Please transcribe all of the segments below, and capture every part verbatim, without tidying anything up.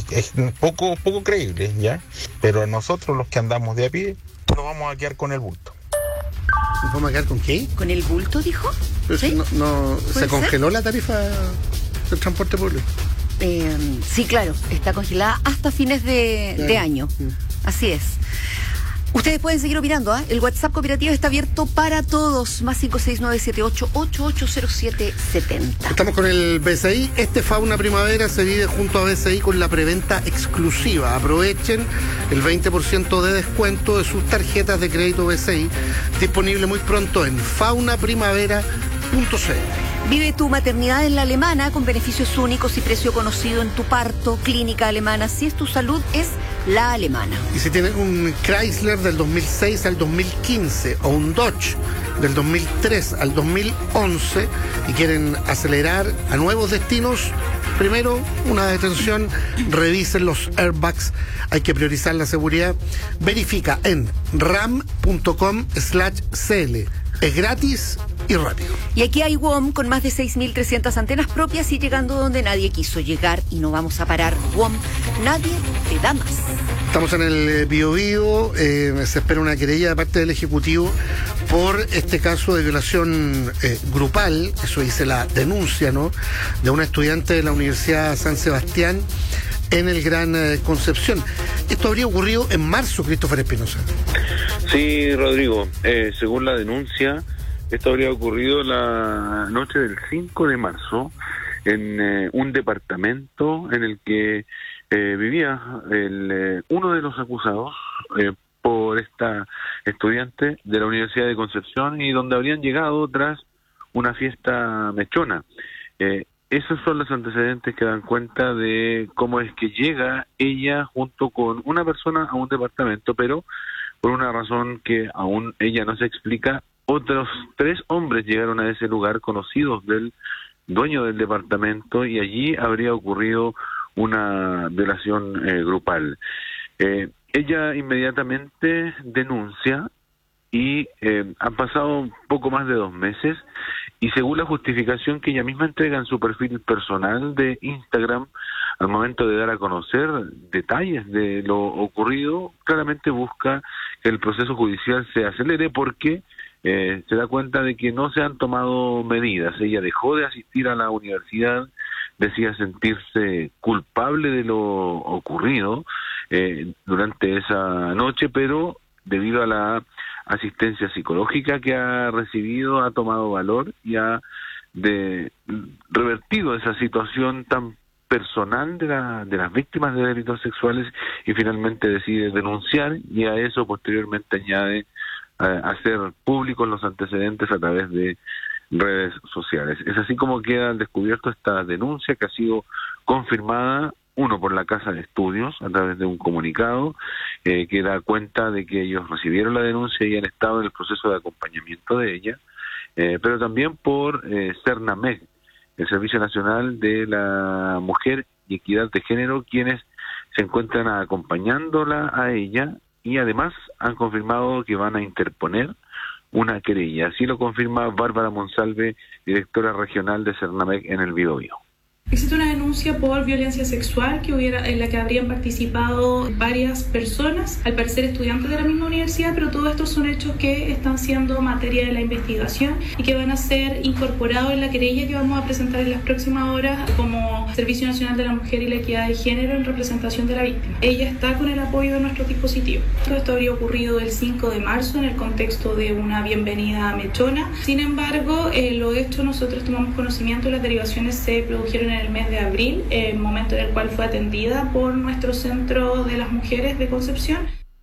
es poco, poco creíble, ¿ya? Pero nosotros los que andamos de a pie nos vamos a quedar con el bulto. ¿Nos vamos a quedar con qué? ¿Con el bulto, dijo? Pero ¿Sí? si no, no, ¿se ser? congeló la tarifa del transporte público? Eh, sí, claro, está congelada hasta fines de, Claro. de año. Mm. Así es. Ustedes pueden seguir opinando, ¿ah? El WhatsApp cooperativo está abierto para todos. Más cinco seis nueve siete ocho ocho ocho cero siete siete cero. Estamos con el B C I. Este Fauna Primavera se vive junto a B C I con la preventa exclusiva. Aprovechen el veinte por ciento de descuento de sus tarjetas de crédito B C I. Disponible muy pronto en fauna primavera punto c l. Vive tu maternidad en la Alemana con beneficios únicos y precio conocido en tu parto. Clínica Alemana. Si es tu salud, es la Alemana. Y si tienen un Chrysler del dos mil seis al dos mil quince o un Dodge del dos mil tres al dos mil once y quieren acelerar a nuevos destinos, primero una detención, revisen los airbags, hay que priorizar la seguridad. Verifica en ram punto com slash c l. Es gratis y rápido. Y aquí hay W O M con más de seis mil trescientas antenas propias y llegando donde nadie quiso llegar y no vamos a parar. W O M, nadie te da más. Estamos en el Biobío, eh, se espera una querella de parte del Ejecutivo por este caso de violación eh, grupal, eso dice la denuncia, ¿no?, de una estudiante de la Universidad San Sebastián en el Gran eh, Concepción. Esto habría ocurrido en marzo, Christopher Espinosa. Sí, Rodrigo, eh, según la denuncia, esto habría ocurrido la noche del cinco de marzo en eh, un departamento en el que eh, vivía el, eh, uno de los acusados eh, por esta estudiante de la Universidad de Concepción y donde habrían llegado tras una fiesta mechona. Eh, esos son los antecedentes que dan cuenta de cómo es que llega ella junto con una persona a un departamento, pero por una razón que aún ella no se explica, otros tres hombres llegaron a ese lugar conocidos del dueño del departamento y allí habría ocurrido una violación eh, grupal. Eh, ella inmediatamente denuncia y eh, han pasado poco más de dos meses y según la justificación que ella misma entrega en su perfil personal de Instagram, al momento de dar a conocer detalles de lo ocurrido, claramente busca que el proceso judicial se acelere porque eh, se da cuenta de que no se han tomado medidas. Ella dejó de asistir a la universidad, decía sentirse culpable de lo ocurrido eh, durante esa noche, pero debido a la asistencia psicológica que ha recibido, ha tomado valor y ha de, revertido esa situación tan personal de, la, de las víctimas de delitos sexuales y finalmente decide denunciar y a eso posteriormente añade eh, hacer públicos los antecedentes a través de redes sociales. Es así como queda al descubierto esta denuncia que ha sido confirmada, uno por la Casa de Estudios a través de un comunicado eh, que da cuenta de que ellos recibieron la denuncia y han estado en el proceso de acompañamiento de ella, eh, pero también por eh, Cernamec, el Servicio Nacional de la Mujer y Equidad de Género, quienes se encuentran acompañándola a ella y además han confirmado que van a interponer una querella. Así lo confirma Bárbara Monsalve, directora regional de Cernamec en el Biobío. Existe una denuncia por violencia sexual que hubiera, en la que habrían participado varias personas, al parecer estudiantes de la misma universidad, pero todos estos son hechos que están siendo materia de la investigación y que van a ser incorporados en la querella que vamos a presentar en las próximas horas como Servicio Nacional de la Mujer y la Equidad de Género en representación de la víctima. Ella está con el apoyo de nuestro dispositivo. Todo esto habría ocurrido el cinco de marzo en el contexto de una bienvenida mechona. Sin embargo, eh, lo hecho nosotros tomamos conocimiento y las derivaciones se produjeron en el mes de abril, el momento en el cual fue atendida por nuestro Centro de las Mujeres de Concepción.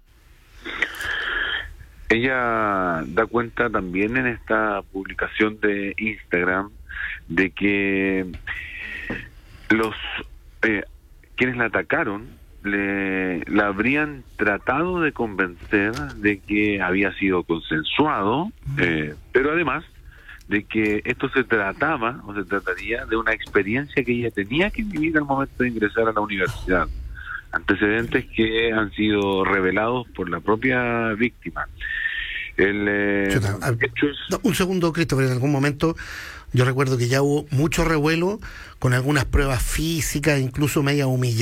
Ella da cuenta también en esta publicación de Instagram de que los eh, quienes la atacaron le la habrían tratado de convencer de que había sido consensuado, eh, pero además de que esto se trataba o se trataría de una experiencia que ella tenía que vivir al momento de ingresar a la universidad, antecedentes que han sido revelados por la propia víctima. El, eh, Chuta, a, hecho es... no, un segundo, Christopher, en algún momento yo recuerdo que ya hubo mucho revuelo con algunas pruebas físicas, incluso media humilladas